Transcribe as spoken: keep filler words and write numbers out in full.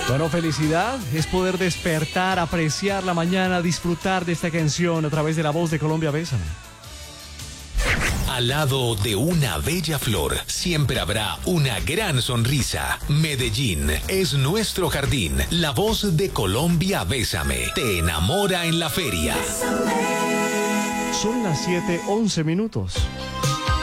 Bueno, felicidad es poder despertar, apreciar la mañana, disfrutar de esta canción a través de la voz de Colombia Bésame. Al lado de una bella flor, siempre habrá una gran sonrisa. Medellín es nuestro jardín. La voz de Colombia Bésame te enamora en la feria. Son las siete once minutos.